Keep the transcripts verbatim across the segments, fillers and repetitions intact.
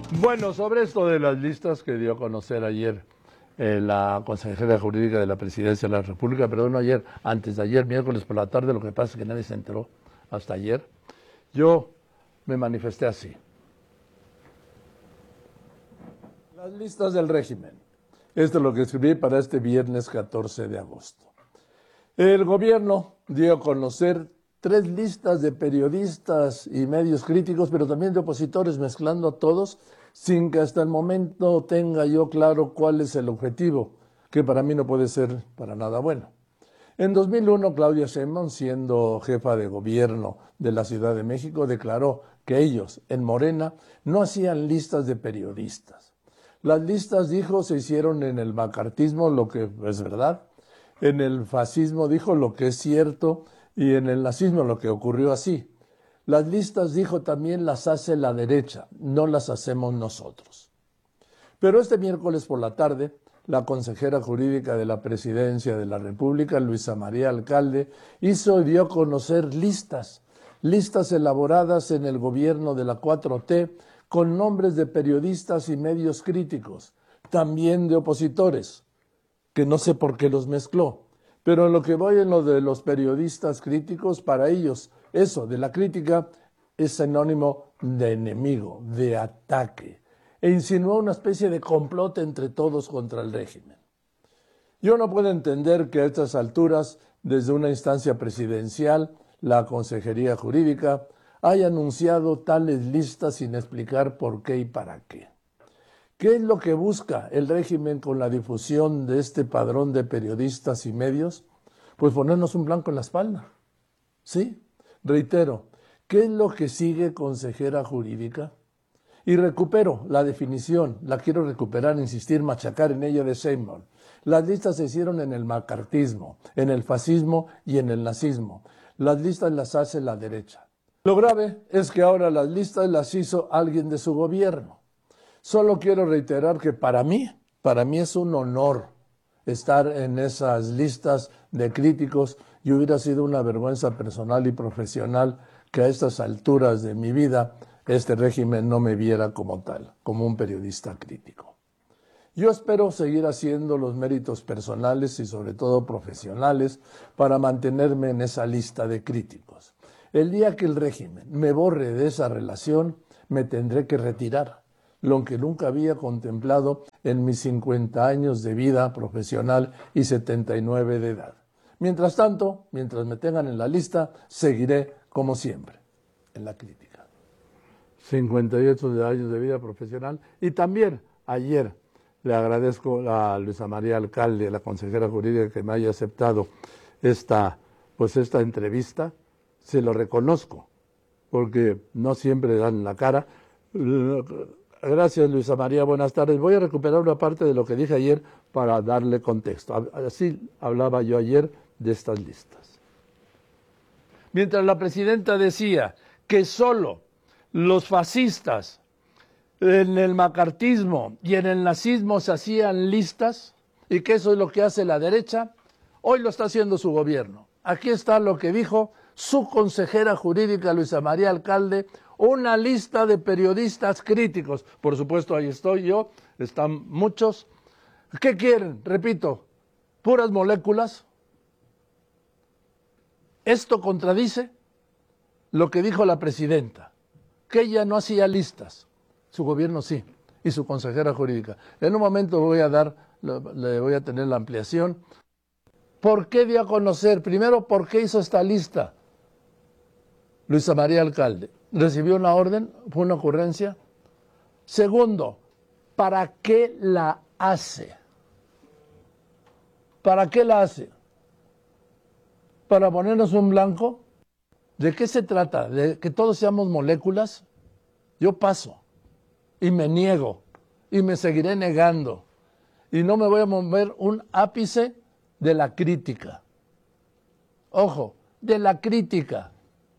Bueno, sobre esto de las listas que dio a conocer ayer eh, la consejera jurídica de la Presidencia de la República, perdón, no ayer, antes de ayer, miércoles por la tarde, lo que pasa es que nadie se enteró hasta ayer, yo me manifesté así. Las listas del régimen. Esto es lo que escribí para este viernes catorce de agosto. El gobierno dio a conocer tres listas de periodistas y medios críticos, pero también de opositores, mezclando a todos, sin que hasta el momento tenga yo claro cuál es el objetivo, que para mí no puede ser para nada bueno. En dos mil uno, Claudia Sheinbaum, siendo jefa de gobierno de la Ciudad de México, declaró que ellos, en Morena, no hacían listas de periodistas. Las listas, dijo, se hicieron en el macartismo, lo que es verdad, en el fascismo, dijo, lo que es cierto, y en el nazismo, lo que ocurrió así. Las listas, dijo, también las hace la derecha, no las hacemos nosotros. Pero este miércoles por la tarde, la consejera jurídica de la Presidencia de la República, Luisa María Alcalde, hizo y dio a conocer listas, listas elaboradas en el gobierno de la cuatro T, con nombres de periodistas y medios críticos, también de opositores, que no sé por qué los mezcló. Pero en lo que voy en lo de los periodistas críticos, para ellos eso de la crítica es sinónimo de enemigo, de ataque, e insinuó una especie de complot entre todos contra el régimen. Yo no puedo entender que a estas alturas, desde una instancia presidencial, la Consejería Jurídica haya anunciado tales listas sin explicar por qué y para qué. ¿Qué es lo que busca el régimen con la difusión de este padrón de periodistas y medios? Pues ponernos un blanco en la espalda. ¿Sí? Reitero, ¿qué es lo que sigue, consejera jurídica? Y recupero la definición, la quiero recuperar, insistir, machacar en ella de Sheinbaum. Las listas se hicieron en el macartismo, en el fascismo y en el nazismo. Las listas las hace la derecha. Lo grave es que ahora las listas las hizo alguien de su gobierno. Solo quiero reiterar que para mí, para mí es un honor estar en esas listas de críticos y hubiera sido una vergüenza personal y profesional que a estas alturas de mi vida este régimen no me viera como tal, como un periodista crítico. Yo espero seguir haciendo los méritos personales y sobre todo profesionales para mantenerme en esa lista de críticos. El día que el régimen me borre de esa relación, me tendré que retirar, lo que nunca había contemplado en mis cincuenta años de vida profesional y setenta y nueve de edad. Mientras tanto, mientras me tengan en la lista, seguiré como siempre, en la crítica. cincuenta y ocho años de vida profesional. Y también ayer le agradezco a Luisa María Alcalde, la consejera jurídica, que me haya aceptado esta, pues esta entrevista. Se lo reconozco, porque no siempre dan la cara. Gracias, Luisa María, buenas tardes. Voy a recuperar una parte de lo que dije ayer para darle contexto. Así hablaba yo ayer de estas listas. Mientras la presidenta decía que solo los fascistas en el macartismo y en el nazismo se hacían listas y que eso es lo que hace la derecha, hoy lo está haciendo su gobierno. Aquí está lo que dijo su consejera jurídica, Luisa María Alcalde, una lista de periodistas críticos. Por supuesto, ahí estoy yo, están muchos. ¿Qué quieren? Repito, puras moléculas. Esto contradice lo que dijo la presidenta, que ella no hacía listas. Su gobierno sí, y su consejera jurídica. En un momento voy a dar, le voy a tener la ampliación. ¿Por qué dio a conocer? Primero, ¿por qué hizo esta lista Luisa María Alcalde? ¿Recibió una orden? ¿Fue una ocurrencia? Segundo, ¿para qué la hace? ¿Para qué la hace? ¿Para ponernos un blanco? ¿De qué se trata? ¿De que todos seamos moléculas? Yo paso y me niego y me seguiré negando y no me voy a mover un ápice de la crítica. Ojo, de la crítica.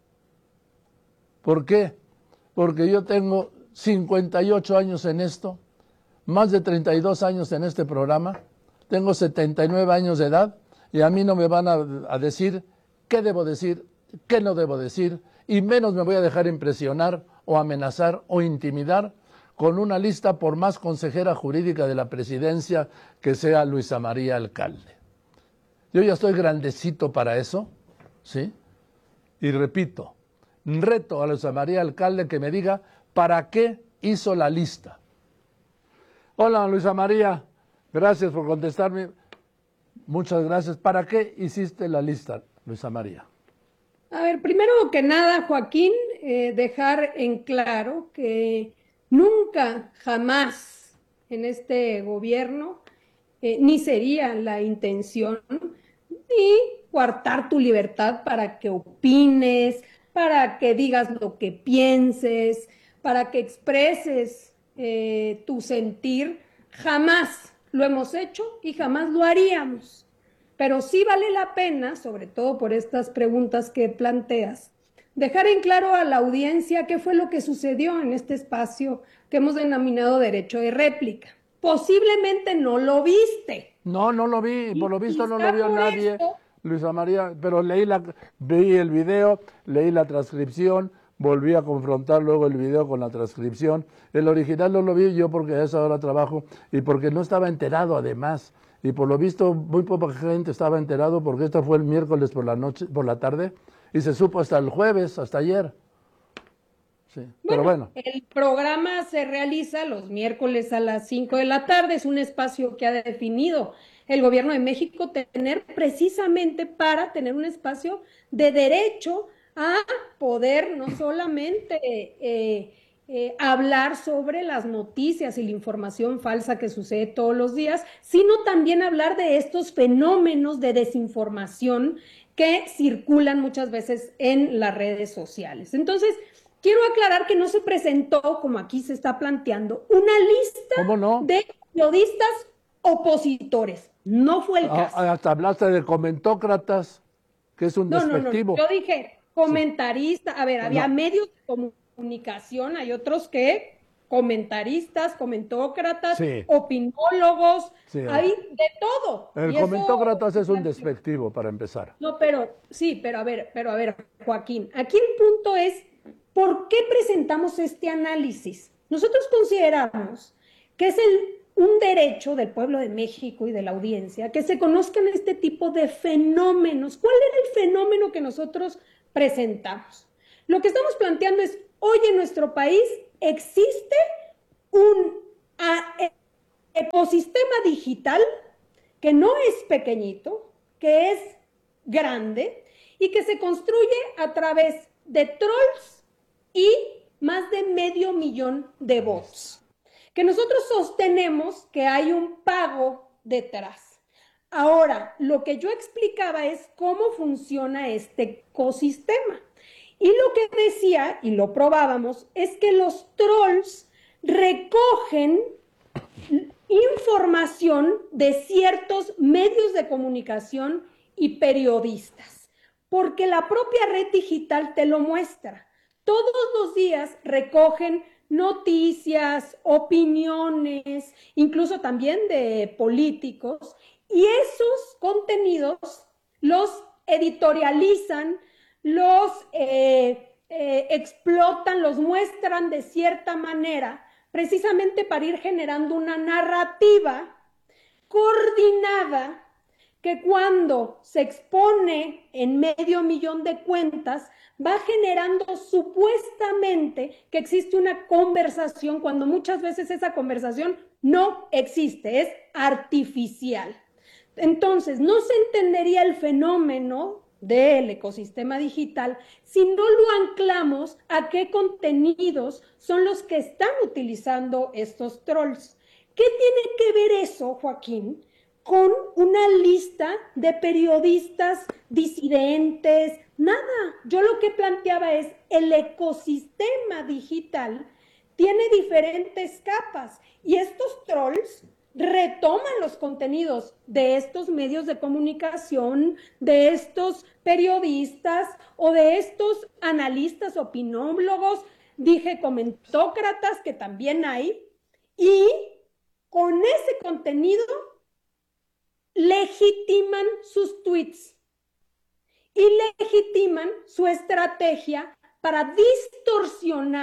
¿Por qué? Porque yo tengo cincuenta y ocho años en esto, más de treinta y dos años en este programa, tengo setenta y nueve años de edad y a mí no me van a, a decir qué debo decir, qué no debo decir, y menos me voy a dejar impresionar o amenazar o intimidar con una lista por más consejera jurídica de la presidencia que sea Luisa María Alcalde. Yo ya estoy grandecito para eso, ¿sí? Y repito, reto a Luisa María Alcalde que me diga para qué hizo la lista. Hola, Luisa María, gracias por contestarme. Muchas gracias. ¿Para qué hiciste la lista, Luisa María? A ver, primero que nada, Joaquín, eh, dejar en claro que nunca, jamás en este gobierno, eh, ni sería la intención, ni coartar tu libertad para que opines, para que digas lo que pienses, para que expreses eh, tu sentir. Jamás lo hemos hecho y jamás lo haríamos. Pero sí vale la pena, sobre todo por estas preguntas que planteas, dejar en claro a la audiencia qué fue lo que sucedió en este espacio que hemos denominado derecho de réplica. Posiblemente no lo viste. No, no lo vi, por Y lo visto no lo quizá vio por nadie, eso, Luisa María, pero leí la, vi el video, leí la transcripción, volví a confrontar luego el video con la transcripción. El original no lo vi yo porque a esa hora trabajo y porque no estaba enterado además. Y por lo visto muy poca gente estaba enterado porque esto fue el miércoles por la noche, por la tarde, y se supo hasta el jueves, hasta ayer. Sí, pero bueno, bueno. el programa se realiza los miércoles a las cinco de la tarde, es un espacio que ha definido el gobierno de México tener precisamente para tener un espacio de derecho a poder no solamente eh, eh, hablar sobre las noticias y la información falsa que sucede todos los días, sino también hablar de estos fenómenos de desinformación que circulan muchas veces en las redes sociales. Entonces, quiero aclarar que no se presentó, como aquí se está planteando, una lista ¿Cómo no? de periodistas opositores. No fue el caso. Ah, hasta hablaste de comentócratas, que es un No, no, no. Yo despectivo. dije Sí. comentarista. A ver, había No, medios de comunicación, hay otros que comentaristas, comentócratas, sí, opinólogos, sí. hay de todo. El Y eso, comentócratas es un despectivo para empezar. no, pero sí, pero a ver, pero a ver, Joaquín, aquí el punto es, ¿por qué presentamos este análisis? Nosotros consideramos que es el, un derecho del pueblo de México y de la audiencia que se conozcan este tipo de fenómenos. ¿Cuál era el fenómeno que nosotros presentamos? Lo que estamos planteando es, hoy en nuestro país existe un a, ecosistema digital que no es pequeñito, que es grande y que se construye a través de trolls y más de medio millón de bots, que nosotros sostenemos que hay un pago detrás. Ahora, lo que yo explicaba es cómo funciona este ecosistema. Y lo que decía, y lo probábamos, es que los trolls recogen información de ciertos medios de comunicación y periodistas, porque la propia red digital te lo muestra. Todos los días recogen noticias, opiniones, incluso también de políticos, y esos contenidos los editorializan, los eh, eh, explotan, los muestran de cierta manera, precisamente para ir generando una narrativa coordinada que cuando se expone en medio millón de cuentas va generando supuestamente que existe una conversación cuando muchas veces esa conversación no existe, es artificial. Entonces, no se entendería el fenómeno del ecosistema digital si no lo anclamos a qué contenidos son los que están utilizando estos trolls. ¿Qué tiene que ver eso, Joaquín, con una lista de periodistas disidentes? Nada. Yo lo que planteaba es el ecosistema digital tiene diferentes capas y estos trolls retoman los contenidos de estos medios de comunicación, de estos periodistas o de estos analistas, opinólogos, dije comentócratas que también hay, y con ese contenido legitiman sus tweets y legitiman su estrategia para distorsionar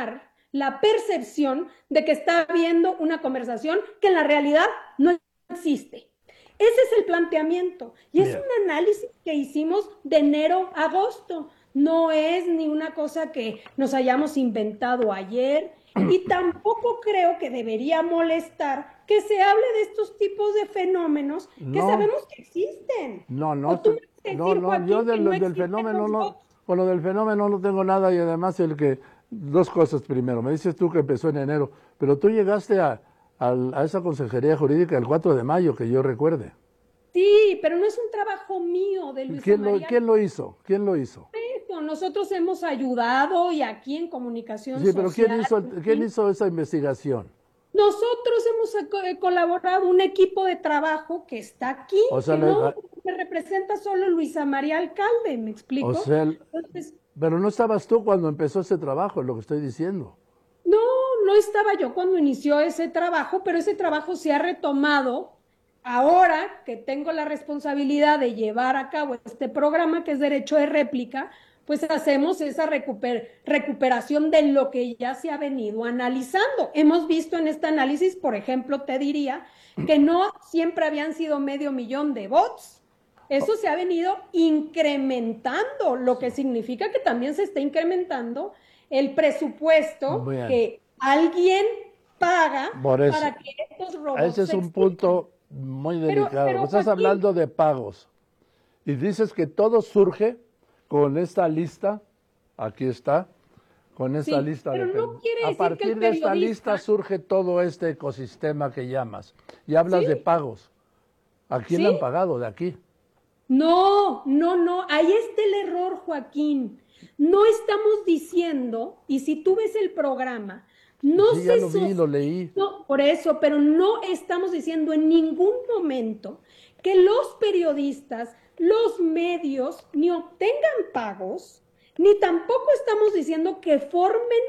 la percepción de que está habiendo una conversación que en la realidad no existe. Ese es el planteamiento. Y es Bien. un análisis que hicimos de enero a agosto. No es ni una cosa que nos hayamos inventado ayer. Y tampoco creo que debería molestar que se hable de estos tipos de fenómenos que No. sabemos que existen. No, no, ¿O tú me se- vas a no, decir, no, Joaquín, yo que del, no del existen fenómeno los no, bots? con lo del fenómeno no tengo nada y además el que, dos cosas primero, me dices tú que empezó en enero, pero tú llegaste a, al- a esa consejería jurídica el cuatro de mayo, que yo recuerde. Sí, pero no es un trabajo mío de Luisa ¿Quién lo, María. quién lo hizo? ¿Quién lo hizo? Perfecto. Nosotros hemos ayudado y aquí en Comunicación Sí, pero ¿quién Social, hizo, el- quién ¿sí? hizo esa investigación? Nosotros hemos co- eh, colaborado un equipo de trabajo que está aquí, O sea, que no le- me representa solo Luisa María Alcalde, ¿me o explico? sea, el- Entonces, pero no estabas tú cuando empezó ese trabajo, es lo que estoy diciendo. no, no estaba yo cuando inició ese trabajo, pero ese trabajo se ha retomado ahora que tengo la responsabilidad de llevar a cabo este programa que es Derecho de Réplica, pues hacemos esa recuper recuperación de lo que ya se ha venido analizando. Hemos visto en este análisis, por ejemplo, te diría que no siempre habían sido medio millón de bots. Eso se ha venido incrementando, lo que significa que también se está incrementando el presupuesto Bien, que alguien paga por eso. para que estos Ese robots es un existan. punto muy Pero, delicado. pero Vos estás Joaquín, hablando de pagos y dices que todo surge con esta lista, aquí está, con esta sí, lista de... pero no per- quiere A decir que el partir de esta lista periodista, surge todo este ecosistema que llamas y hablas de sí, pagos. ¿A quién le sí, han pagado de aquí? no, no, no, ahí está el error, Joaquín. No estamos diciendo, y si tú ves el programa, no Sí, ya se lo vi, lo leí. no, por eso, pero no estamos diciendo en ningún momento que los periodistas, los medios, ni obtengan pagos, ni tampoco estamos diciendo que formen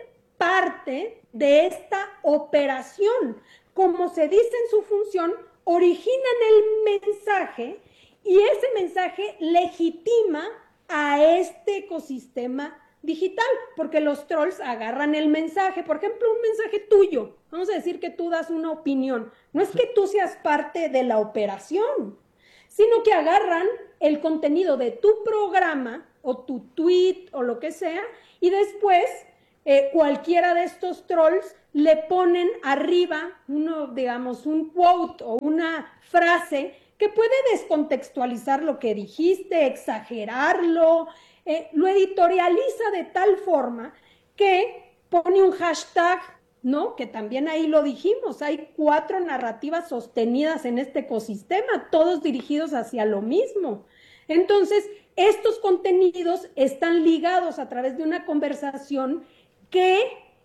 parte de esta operación. Como se dice en su función, originan el mensaje y ese mensaje legitima a este ecosistema digital, porque los trolls agarran el mensaje, por ejemplo, un mensaje tuyo, vamos a decir que tú das una opinión, no es que tú seas parte de la operación, sino que agarran el contenido de tu programa o tu tweet o lo que sea, y después eh, cualquiera de estos trolls le ponen arriba uno, digamos, un quote o una frase que puede descontextualizar lo que dijiste, exagerarlo, eh, lo editorializa de tal forma que pone un hashtag, ¿no? Que también ahí lo dijimos, hay cuatro narrativas sostenidas en este ecosistema, todos dirigidos hacia lo mismo. Entonces, estos contenidos están ligados a través de una conversación que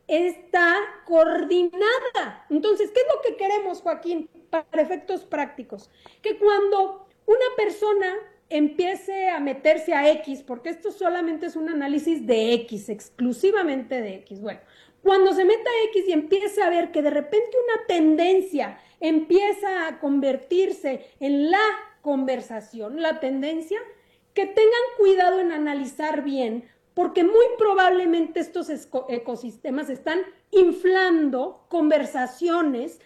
está coordinada. Entonces, ¿qué es lo que queremos, Joaquín, para efectos prácticos? Que cuando una persona empiece a meterse a X, porque esto solamente es un análisis de X, exclusivamente de X. Bueno, cuando se meta a X y empiece a ver que de repente una tendencia empieza a convertirse en la conversación, la tendencia, que tengan cuidado en analizar bien, porque muy probablemente estos ecosistemas están inflando conversaciones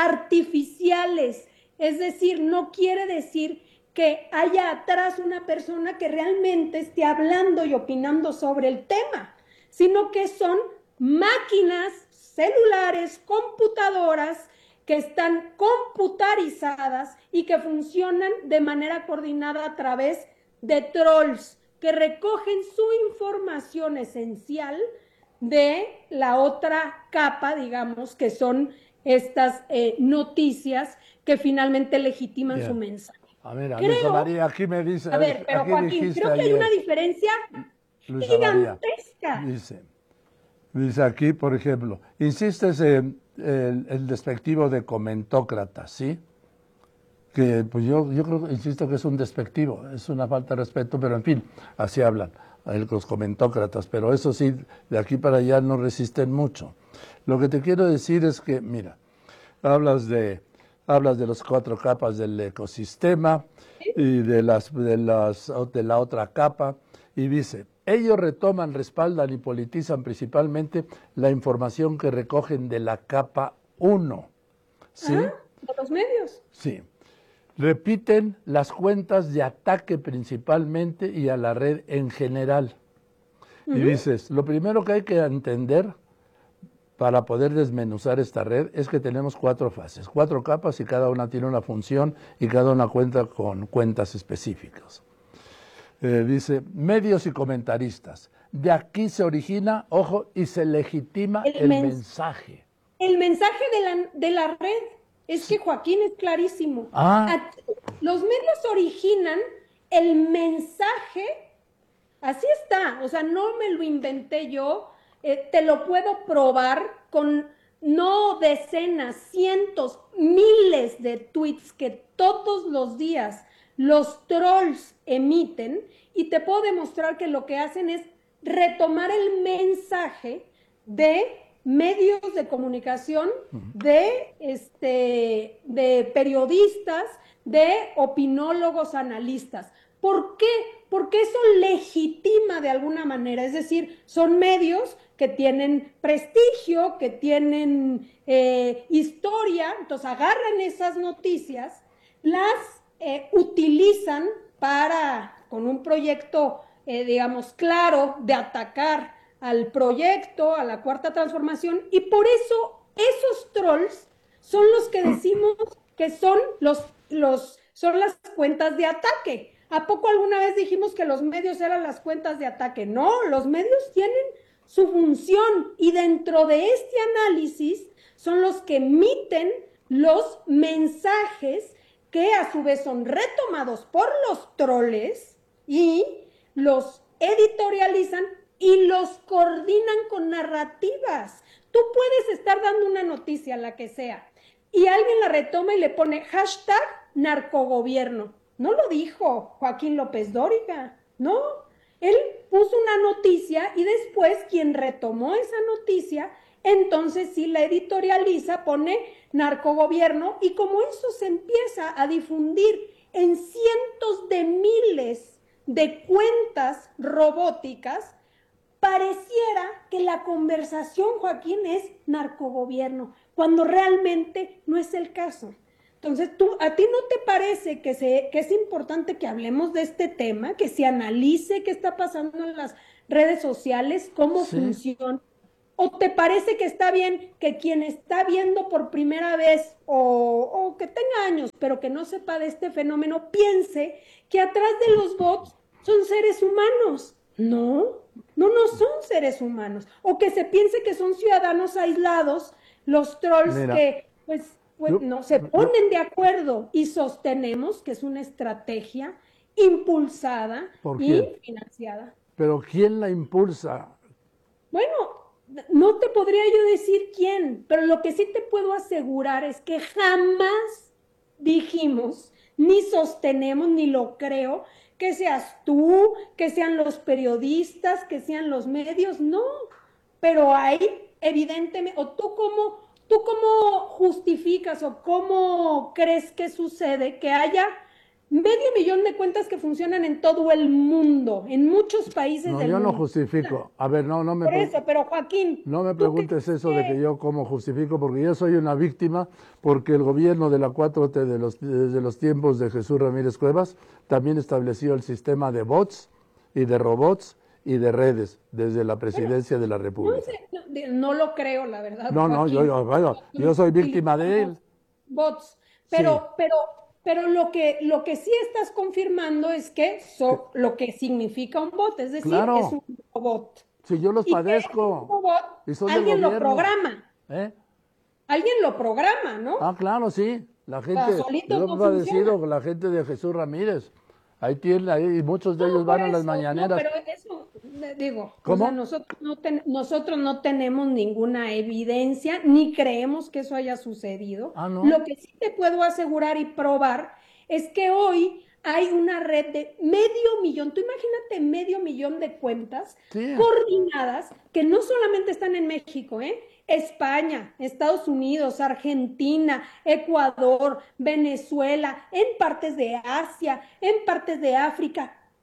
artificiales, es decir, no quiere decir que haya atrás una persona que realmente esté hablando y opinando sobre el tema, sino que son máquinas, celulares, computadoras que están computarizadas y que funcionan de manera coordinada a través de trolls que recogen su información esencial de la otra capa, digamos, que son estas eh, noticias que finalmente legitiman Bien. su mensaje. A ver, Creo, Luisa María, aquí me dice, a ver, pero aquí Joaquín, dijiste creo que hay ayer, una diferencia Luisa María, gigantesca. dice, dice aquí, por ejemplo, insistes en el, el despectivo de comentócrata, ¿sí? Que pues yo, yo creo, insisto que es un despectivo, es una falta de respeto, pero en fin, así hablan los comentócratas, pero eso sí, de aquí para allá no resisten mucho. Lo que te quiero decir es que, mira, hablas de, hablas de las cuatro capas del ecosistema y de, las, de, las, de la otra capa, y dice, ellos retoman, respaldan y politizan principalmente la información que recogen de la capa uno. ¿Sí? Ajá, de los medios. Sí. Repiten las cuentas de ataque principalmente y a la red en general. Uh-huh. Y dices, lo primero que hay que entender para poder desmenuzar esta red es que tenemos cuatro fases, cuatro capas y cada una tiene una función y cada una cuenta con cuentas específicas. Eh, dice, medios y comentaristas. De aquí se origina, ojo, y se legitima el, el mens mensaje. El mensaje de la, de la red. Es que Joaquín es clarísimo. Ah. Los medios originan el mensaje, así está, o sea, no me lo inventé yo, eh, te lo puedo probar con no decenas, cientos, miles de tweets que todos los días los trolls emiten y te puedo demostrar que lo que hacen es retomar el mensaje de medios de comunicación, de, este, de periodistas, de opinólogos, analistas. ¿Por qué? Porque eso legitima de alguna manera, es decir, son medios que tienen prestigio, que tienen eh, historia, entonces agarran esas noticias, las eh, utilizan para, con un proyecto, eh, digamos, claro, de atacar al proyecto, a la cuarta transformación, y por eso esos trolls son los que decimos que son, los, los, son las cuentas de ataque. ¿A poco alguna vez dijimos que los medios eran las cuentas de ataque? No, los medios tienen su función y dentro de este análisis son los que emiten los mensajes que a su vez son retomados por los troles y los editorializan y los coordinan con narrativas. Tú puedes estar dando una noticia, la que sea, y alguien la retoma y le pone hashtag narcogobierno. No lo dijo Joaquín López Dóriga, no. Él puso una noticia y después quien retomó esa noticia, entonces sí la editorializa, pone narcogobierno y como eso se empieza a difundir en cientos de miles de cuentas robóticas, pareciera que la conversación, Joaquín, es narcogobierno, cuando realmente no es el caso. Entonces, ¿tú, ¿a ti no te parece que, se, que es importante que hablemos de este tema, que se analice qué está pasando en las redes sociales, cómo sí. funciona? ¿O te parece que está bien que quien está viendo por primera vez o, o que tenga años, pero que no sepa de este fenómeno, piense que atrás de los bots son seres humanos? No, no, no son seres humanos. O que se piense que son ciudadanos aislados, los trolls Mira. que, pues... Pues no se ponen de acuerdo y sostenemos que es una estrategia impulsada y financiada. ¿Pero quién la impulsa? Bueno, no te podría yo decir quién, pero lo que sí te puedo asegurar es que jamás dijimos, ni sostenemos, ni lo creo, que seas tú, que sean los periodistas, que sean los medios, no. Pero hay, evidentemente, o tú como... ¿Tú cómo justificas o cómo crees que sucede que haya medio millón de cuentas que funcionan en todo el mundo, en muchos países no, del mundo? No, yo no mundo. justifico. A ver, no, no me... Por eso, pero Joaquín... No me preguntes eso de que yo cómo justifico, porque yo soy una víctima, porque el gobierno de la cuatro T de los, desde los tiempos de Jesús Ramírez Cuevas también estableció el sistema de bots y de robots y de redes desde la presidencia bueno, de la República. No, sé, no, no lo creo, la verdad. No, no, yo, yo, bueno, yo soy víctima de él. Bots, pero, sí. pero, pero lo que, lo que sí estás confirmando es que so, lo que significa un bot, es decir, claro. es un robot. Si yo los y padezco. Un robot, y soy alguien del lo programa. ¿Eh? Alguien lo programa, ¿no? Ah, claro, sí. La gente, yo lo he padecido con la gente de Jesús Ramírez. Ahí tienen, ahí muchos de no, ellos van eso, a las mañaneras. No, pero eso, digo, ¿Cómo? O sea, nosotros, no ten, nosotros no tenemos ninguna evidencia, ni creemos que eso haya sucedido. Ah, ¿no? Lo que sí te puedo asegurar y probar es que hoy hay una red de medio millón, tú imagínate medio millón de cuentas sí. coordinadas que no solamente están en México, ¿eh? España, Estados Unidos, Argentina, Ecuador, Venezuela, en partes de Asia, en partes de África,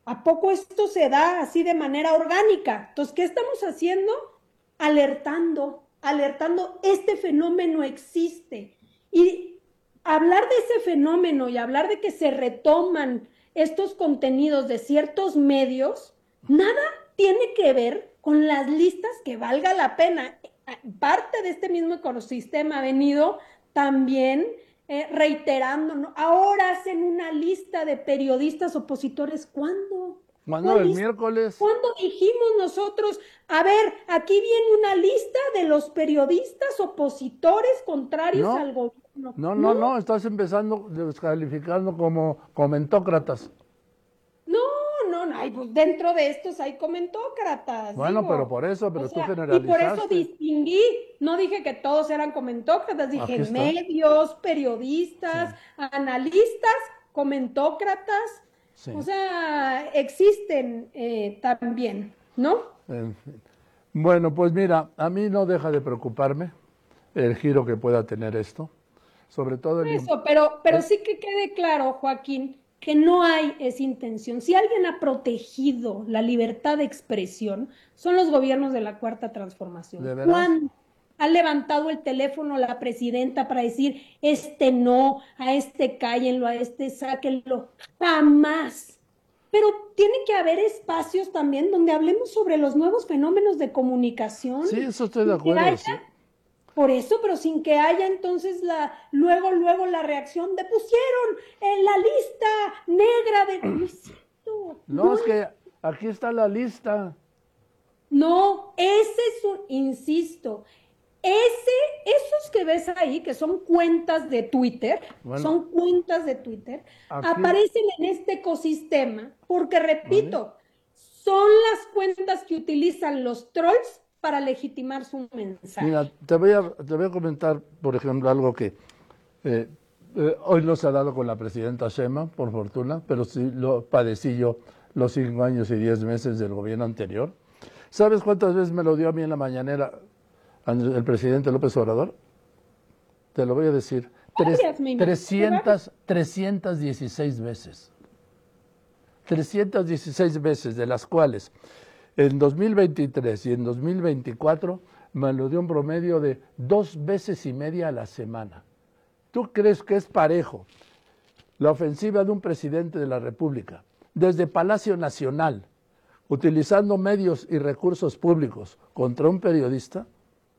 ¿A poco esto se da así de manera orgánica? Entonces, ¿qué estamos haciendo? Alertando, alertando, este fenómeno existe. Y hablar de ese fenómeno y hablar de que se retoman estos contenidos de ciertos medios, nada tiene que ver con las listas que valga la pena. Parte de este mismo ecosistema ha venido también eh, reiterando, ¿no? Ahora hacen una lista de periodistas opositores. ¿Cuándo? ¿Cuándo? El miércoles. ¿Cuándo dijimos nosotros, a ver, aquí viene una lista de los periodistas opositores contrarios no, al gobierno? No, no, no, no, estás empezando descalificando como comentócratas. No, no, no, hay, pues dentro de estos hay comentócratas. Bueno, digo. pero por eso, pero O tú sea, generalizaste. y por eso distinguí, no dije que todos eran comentócratas, dije medios, periodistas, sí. analistas, comentócratas. Sí. O sea, existen eh, también, ¿no? En fin. Bueno, pues mira, a mí no deja de preocuparme el giro que pueda tener esto, sobre todo el... Eso, pero, pero sí que quede claro, Joaquín, que no hay esa intención. Si alguien ha protegido la libertad de expresión, son los gobiernos de la Cuarta Transformación. ¿De veras? ¿Cuándo ha levantado el teléfono la presidenta para decir, este no, a este cállenlo, a este sáquenlo? Jamás. Pero tiene que haber espacios también donde hablemos sobre los nuevos fenómenos de comunicación. Sí, eso estoy de acuerdo. Haya, sí. Por eso, pero sin que haya entonces la, luego, luego la reacción de pusieron en la lista negra de... No, es cierto, no, no es que aquí está la lista. No, ese es un, insisto, ese, esos que ves ahí, que son cuentas de Twitter, bueno, son cuentas de Twitter, aquí aparecen en este ecosistema, porque repito, ¿vale? Son las cuentas que utilizan los trolls para legitimar su mensaje. Mira, te voy a, te voy a comentar, por ejemplo, algo que eh, eh, hoy no se ha dado con la presidenta Sheinbaum, por fortuna, pero sí lo padecí yo los cinco años y diez meses del gobierno anterior. ¿Sabes cuántas veces me lo dio a mí en la mañanera el presidente López Obrador? Te lo voy a decir. trescientas, trescientas dieciséis veces. trescientas dieciséis veces, de las cuales en dos mil veintitrés y en dos mil veinticuatro me lo dio un promedio de dos veces y media a la semana. ¿Tú crees que es parejo la ofensiva de un presidente de la República desde Palacio Nacional, utilizando medios y recursos públicos contra un periodista?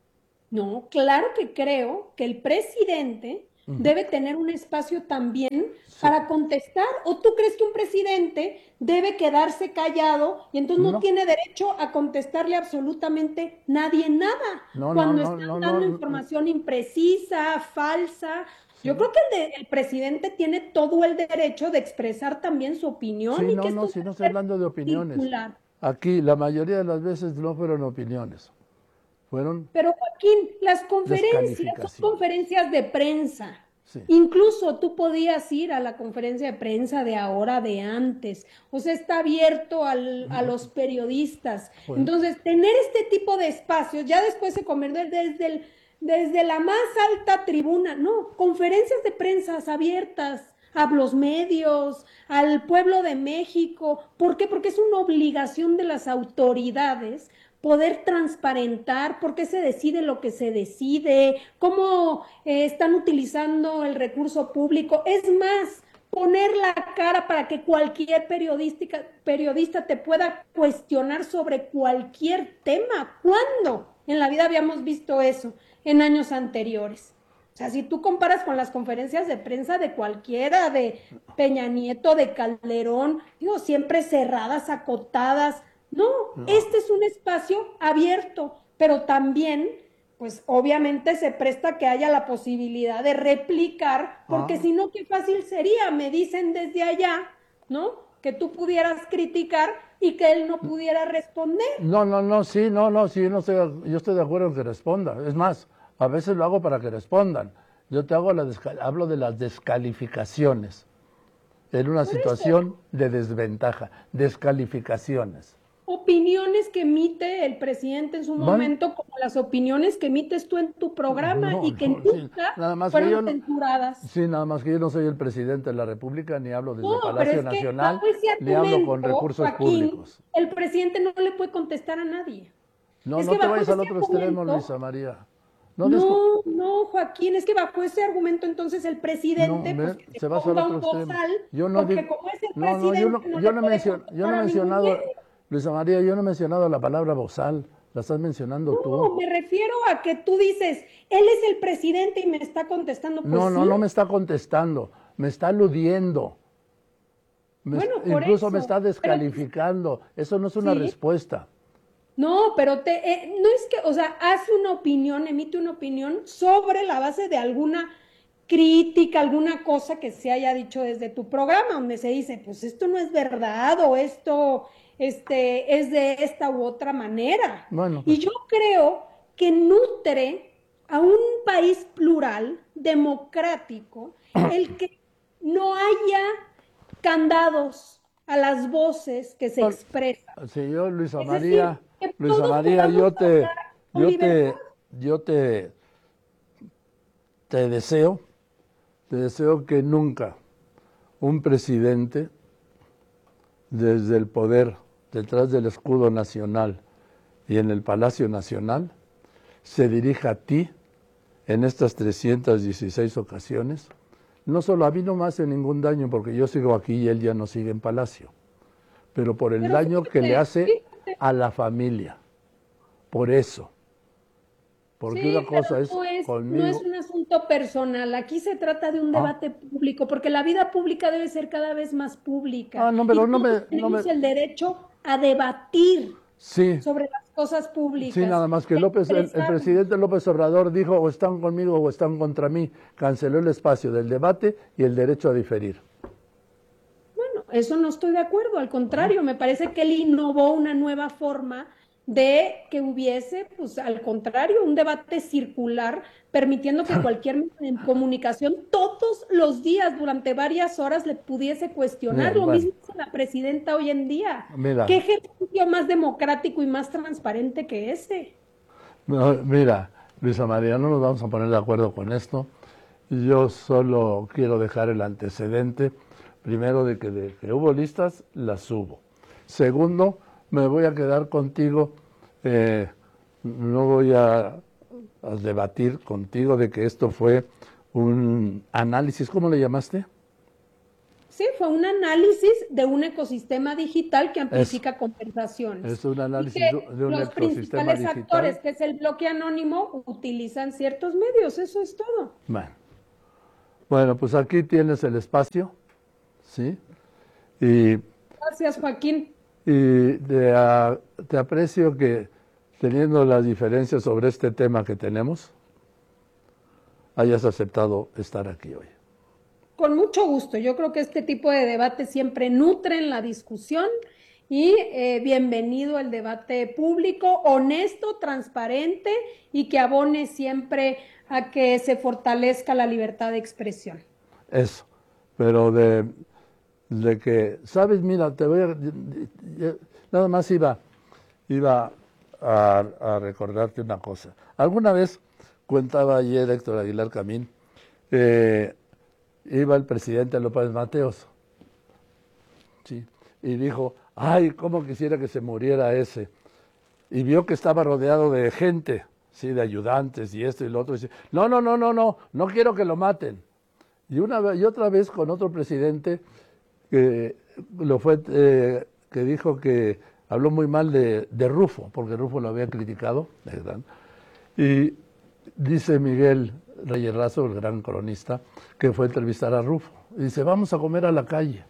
No, claro que creo que el presidente uh-huh. debe tener un espacio también sí. para contestar. ¿O tú crees que un presidente debe quedarse callado y entonces no, no. tiene derecho a contestarle absolutamente nadie nada? No, cuando no, no, están no, dando no, información no. imprecisa, falsa. Sí. Yo creo que el, de, el presidente tiene todo el derecho de expresar también su opinión. Sí, y no, que no, si no estoy hablando de opiniones. Circular. Aquí la mayoría de las veces no fueron opiniones. Fueron Pero Joaquín, las conferencias son conferencias de prensa. Sí. Incluso tú podías ir a la conferencia de prensa de ahora, de antes. O sea, está abierto al, a los periodistas. Bueno. Entonces, tener este tipo de espacios, ya después se convierte desde, el, desde la más alta tribuna, no, conferencias de prensa abiertas a los medios, al pueblo de México. ¿Por qué? Porque es una obligación de las autoridades poder transparentar por qué se decide lo que se decide, cómo eh, están utilizando el recurso público. Es más, poner la cara para que cualquier periodística, periodista te pueda cuestionar sobre cualquier tema. ¿Cuándo en la vida habíamos visto eso en años anteriores? O sea, si tú comparas con las conferencias de prensa de cualquiera, de Peña Nieto, de Calderón, digo, siempre cerradas, acotadas. No, no, este es un espacio abierto, pero también, pues obviamente se presta que haya la posibilidad de replicar, porque ah. si no, qué fácil sería, me dicen desde allá, ¿no? Que tú pudieras criticar y que él no pudiera responder. No, no, no, sí, no, no, sí, no estoy, yo estoy de acuerdo en que responda. Es más, a veces lo hago para que respondan. Yo te hago la hablo de las descalificaciones en una Por situación eso. de desventaja, descalificaciones. opiniones que emite el presidente en su Bueno. momento, como las opiniones que emites tú en tu programa No, y que no, sí, nunca nada más que yo fueron no- censuradas. Sí, nada más que yo no soy el presidente de la República, ni hablo desde No, pero Palacio es que Nacional, bajo ese ni hablo con argumento, recursos Joaquín, públicos. el presidente no le puede contestar a nadie. No, Es no que te bajo vayas ese al otro extremo, argumento, Luisa María. No, discu- no, no, Joaquín, es que bajo ese argumento entonces el no, presidente, pues ve, que se se vas al ponga otro un extremo. bozal, Yo no porque digo, como es el no, no, yo no, presidente, no yo le no, puede mencio- yo no he contestar a ningún mencionado, medio. Luisa María, yo no he mencionado la palabra bozal, la estás mencionando tú. No, me refiero a que tú dices, él es el presidente y me está contestando, pues No, no, sí. no me está contestando, me está aludiendo. Me es- Bueno, por incluso me eso. está Pero descalificando. Eso no es una sí, respuesta. no, pero te, eh, no es que, o sea, hace una opinión, emite una opinión sobre la base de alguna crítica, alguna cosa que se haya dicho desde tu programa, donde se dice, pues esto no es verdad o esto este, es de esta u otra manera. Bueno, Y pues yo creo que nutre a un país plural, democrático, el que no haya candados a las voces que se bueno, expresan. señor Luisa Es María, decir, que Luisa todos María, podamos yo te, hablar con yo libertad. te, yo te, te deseo, te deseo que nunca un presidente desde el poder, detrás del escudo nacional y en el Palacio Nacional, se dirija a ti en estas trescientas dieciséis ocasiones. No solo a mí no me hace ningún daño porque yo sigo aquí y él ya no sigue en Palacio, pero por el Pero daño que le fíjate, hace fíjate. a la familia. Por eso. Porque Sí, una pero cosa es no es, no es conmigo. un asunto personal. Aquí se trata de un Ah, debate público, porque la vida pública debe ser cada vez más pública. ah, no, Y pero no todos me, no me, tenemos el derecho a debatir sí, sobre las cosas sí, públicas nada más que y a López, el, el expresarnos. presidente López Obrador dijo o están conmigo o están contra mí. Canceló el espacio del debate y el derecho a diferir. Bueno, eso no estoy de acuerdo, al Ah, contrario, me parece que él innovó una nueva forma de que hubiese, pues al contrario, un debate circular, permitiendo que cualquier medio de comunicación todos los días, durante varias horas, le pudiese cuestionar. bien, Lo bueno, mismo hace la presidenta hoy en día. mira, ¿Qué ejercicio más democrático y más transparente que ese? no, mira, Luisa María, no nos vamos a poner de acuerdo con esto. Yo solo quiero dejar el antecedente, primero de que, de que hubo listas, las subo. Segundo, me voy a quedar contigo, eh, no voy a, a debatir contigo de que esto fue un análisis, ¿cómo le llamaste? Sí, fue un análisis de un ecosistema digital que Eso, amplifica conversaciones es un y análisis que de de un los ecosistema principales actores, digital. que es el bloque anónimo, utilizan ciertos medios, eso es todo. Bueno, bueno, pues aquí tienes el espacio, ¿sí? Y Gracias, Joaquín. Y te, a- te aprecio que, teniendo las diferencias sobre este tema que tenemos, hayas aceptado estar aquí hoy. Con mucho gusto. Yo creo que este tipo de debates siempre nutren la discusión y eh, bienvenido al debate público, honesto, transparente y que abone siempre a que se fortalezca la libertad de expresión. Eso. Pero de, de que, sabes, mira, te voy a... Nada más iba, iba a, a recordarte una cosa. Alguna vez, contaba ayer Héctor Aguilar Camín, eh, iba el presidente López Mateos, ¿sí? Y dijo, ay, cómo quisiera que se muriera ese. Y vio que estaba rodeado de gente, ¿sí? De ayudantes y esto y lo otro. Y dice, no, no, no, no, no, no quiero que lo maten. Y una vez, y otra vez con otro presidente que lo fue, eh, que dijo que habló muy mal de, de Rufo, porque Rufo lo había criticado, ¿verdad? Y dice Miguel Reyes Razo, el gran cronista, que fue a entrevistar a Rufo. Y dice, vamos a comer a la calle.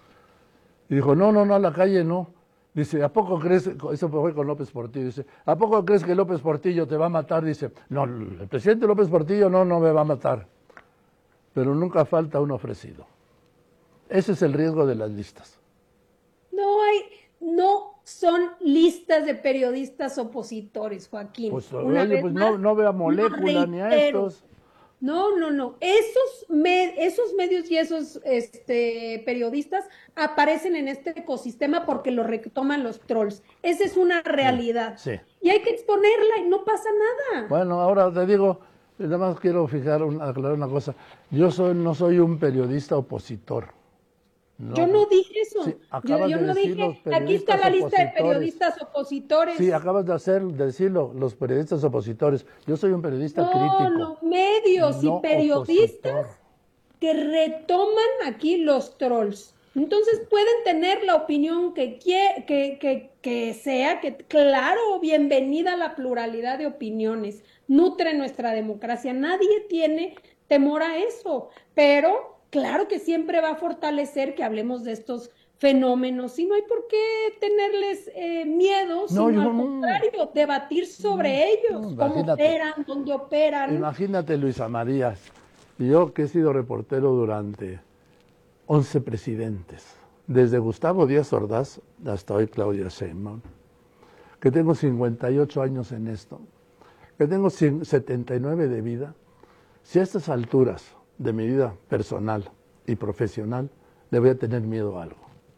Y dijo, no, no, no, a la calle no. Dice, ¿a poco crees, eso fue con López Portillo, dice, ¿a poco crees que López Portillo te va a matar? Dice, no, el presidente López Portillo no, no me va a matar. Pero nunca falta un ofrecido. Ese es el riesgo de las listas. No hay, no son listas de periodistas opositores, Joaquín. Pues, Una oye, vez pues más, no, no vea lo molécula ni a reitero. estos. No, no, no. Esos, me, esos medios y esos este, periodistas aparecen en este ecosistema porque lo retoman los trolls. Esa es una realidad. Sí. Y hay que exponerla y no pasa nada. Bueno, ahora te digo, nada más quiero fijar, una, aclarar una cosa. Yo soy, no soy un periodista opositor. No, yo no dije eso. sí, yo yo de no dije, aquí está la lista de periodistas opositores. Sí, acabas de hacer, de decirlo, los periodistas opositores. Yo soy un periodista no, crítico. No, medios no y periodistas opositor. Que retoman aquí los trolls. Entonces pueden tener la opinión que, que, que, que sea, que claro, bienvenida a la pluralidad de opiniones, nutre nuestra democracia, nadie tiene temor a eso, pero claro que siempre va a fortalecer que hablemos de estos fenómenos y no hay por qué tenerles eh, miedo, sino no, al contrario, no, debatir sobre no, ellos, no, cómo operan, dónde operan. Imagínate, Luisa María, yo que he sido reportero durante once presidentes, desde Gustavo Díaz Ordaz hasta hoy Claudia Sheinbaum, que tengo cincuenta y ocho años en esto, que tengo setenta y nueve de vida, si a estas alturas de mi vida personal y profesional le voy a tener miedo a algo.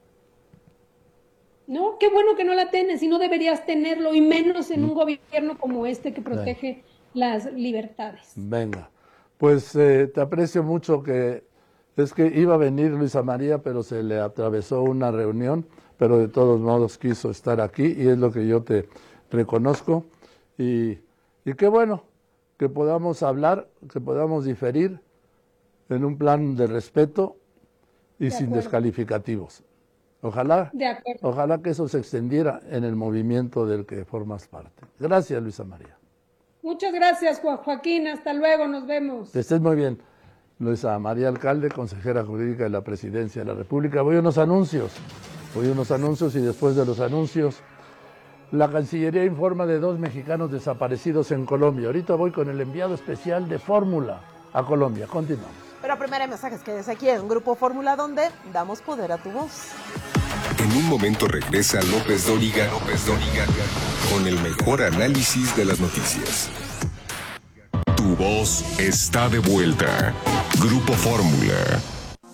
No, qué bueno que no la tienes y no deberías tenerlo, y menos en un gobierno como este que protege Venga. las libertades. Venga, pues eh, te aprecio mucho, que es que iba a venir Luisa María, pero se le atravesó una reunión, pero de todos modos quiso estar aquí y es lo que yo te reconozco. Y, y qué bueno que podamos hablar, que podamos diferir en un plan de respeto y de sin acuerdo. descalificativos. Ojalá, de acuerdo. ojalá que eso se extendiera en el movimiento del que formas parte. Gracias, Luisa María. Muchas gracias, Juan Joaquín. Hasta luego, nos vemos. Que estés muy bien. Luisa María Alcalde, consejera jurídica de la Presidencia de la República. Voy a unos anuncios, voy a unos anuncios y después de los anuncios, la Cancillería informa de dos mexicanos desaparecidos en Colombia. Ahorita voy con el enviado especial de Fórmula a Colombia. Continuamos. Pero primero hay mensajes, quédese aquí en Grupo Fórmula, donde damos poder a tu voz. En un momento regresa López Dóriga, López Dóriga, con el mejor análisis de las noticias. Tu voz está de vuelta. Grupo Fórmula.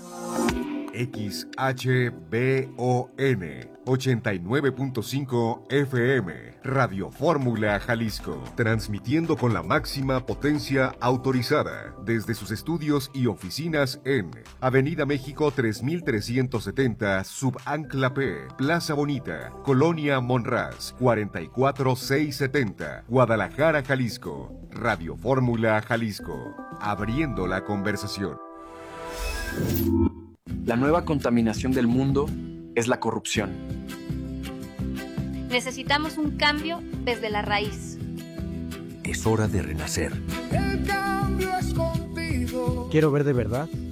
X H B O N ochenta y nueve punto cinco F M, Radio Fórmula Jalisco, transmitiendo con la máxima potencia autorizada desde sus estudios y oficinas en Avenida México tres mil trescientos setenta, Subancla P, Plaza Bonita, Colonia Monraz, cuarenta y cuatro mil seiscientos setenta, Guadalajara, Jalisco. Radio Fórmula Jalisco, abriendo la conversación. La nueva contaminación del mundo es la corrupción. Necesitamos un cambio desde la raíz. Es hora de renacer. El cambio es contigo. Quiero ver de verdad